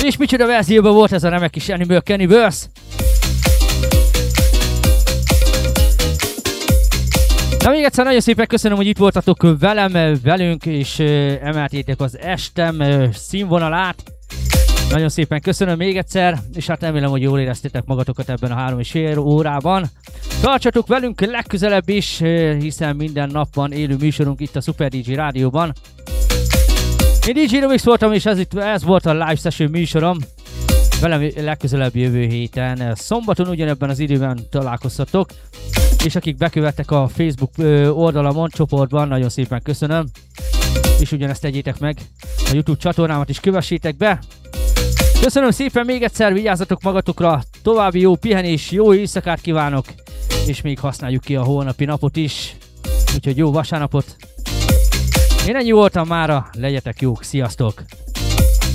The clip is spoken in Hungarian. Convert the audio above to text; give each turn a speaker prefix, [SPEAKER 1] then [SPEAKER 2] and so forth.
[SPEAKER 1] És micsoda verzióban volt ez a remek kis Animal Cannibals. Na még egyszer nagyon szépen köszönöm, hogy itt voltatok velünk, és emeltétek az estem színvonalát. Nagyon szépen köszönöm még egyszer, és hát remélem, hogy jól éreztétek magatokat ebben a 3,5 órában. Tartsatok velünk legközelebb is, hiszen minden nap van élő műsorunk itt a Super DJ Rádióban. Én DJ Romix voltam, és ez volt a live session műsorom. Velem legközelebb jövő héten, szombaton ugyanebben az időben találkozhatok. És akik bekövettek a Facebook oldalamon, csoportban, nagyon szépen köszönöm. És ugyanezt tegyétek meg, a YouTube csatornámat is kövessétek be. Köszönöm szépen még egyszer, vigyázzatok magatokra, további jó pihenés, jó éjszakát kívánok, és még használjuk ki a holnapi napot is. Úgyhogy jó vasárnapot. Én ennyi voltam mára, legyetek jók, sziasztok!